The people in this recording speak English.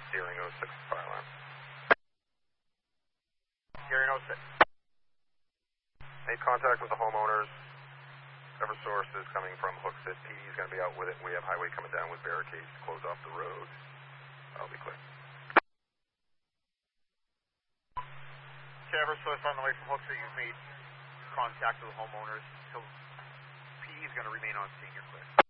Gearing 06, fire alarm. Gearing 06. Made contact with the homeowners. Eversource is coming from Hooksett. PD is going to be out with it. We have highway coming down with barricades to close off the road. That'll be clear. Okay, Eversource on the way from Hooksett. You've made contact with the homeowners. So PD is going to remain on scene. You're clear.